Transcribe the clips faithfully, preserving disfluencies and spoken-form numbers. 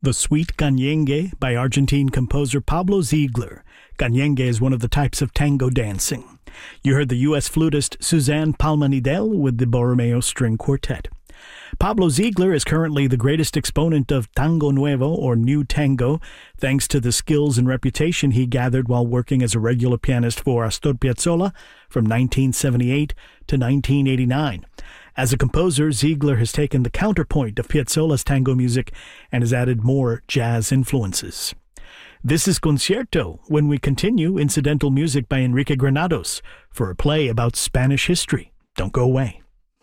The Sweet Canyengue by Argentine composer Pablo Ziegler. Canyengue is one of the types of tango dancing. You heard the U S flutist Suzanne Palmanidel with the Borromeo String Quartet. Pablo Ziegler is currently the greatest exponent of tango nuevo, or new tango, thanks to the skills and reputation he gathered while working as a regular pianist for Astor Piazzolla from nineteen seventy-eight to nineteen eighty-nine. As a composer, Ziegler has taken the counterpoint of Piazzolla's tango music and has added more jazz influences. This is Concierto. When we continue, incidental music by Enrique Granados for a play about Spanish history. Don't go away.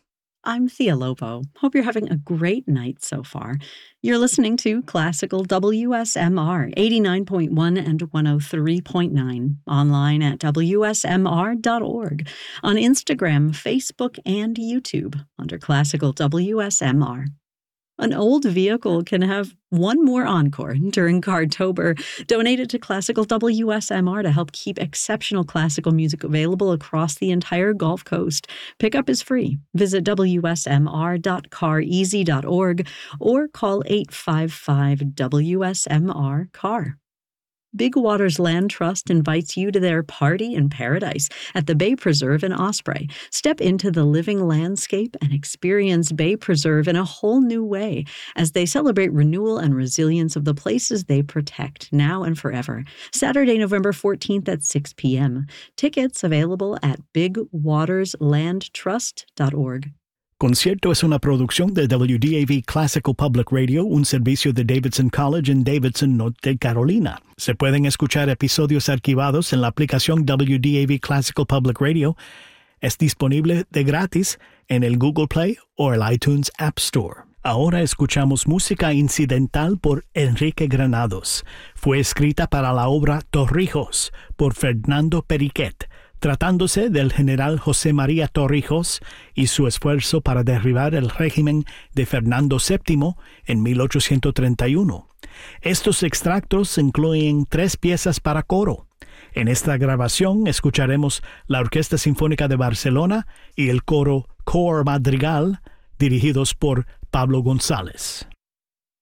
I'm Thea Lobo. Hope you're having a great night so far. You're listening to Classical W S M R eighty-nine point one and one oh three point nine, online at W S M R dot org, on Instagram, Facebook, and YouTube under Classical W S M R. An old vehicle can have one more encore during Cardtober. Donate it to Classical W S M R to help keep exceptional classical music available across the entire Gulf Coast. Pickup is free. Visit W S M R dot car easy dot org or call eight five five W S M R C A R. Big Waters Land Trust invites you to their Party in Paradise at the Bay Preserve in Osprey. Step into the living landscape and experience Bay Preserve in a whole new way as they celebrate renewal and resilience of the places they protect now and forever. Saturday, November fourteenth at six p.m. Tickets available at big waters land trust dot org. Concierto es una producción de W D A V Classical Public Radio, un servicio de Davidson College en Davidson, Norte Carolina. Se pueden escuchar episodios archivados en la aplicación W D A V Classical Public Radio. Es disponible de gratis en el Google Play o el iTunes App Store. Ahora escuchamos música incidental por Enrique Granados. Fue escrita para la obra Torrijos por Fernando Periquet, tratándose del general José María Torrijos y su esfuerzo para derribar el régimen de Fernando séptimo en mil ochocientos treinta y uno. Estos extractos incluyen tres piezas para coro. En esta grabación escucharemos la Orquesta Sinfónica de Barcelona y el coro Cor Madrigal, dirigidos por Pablo González.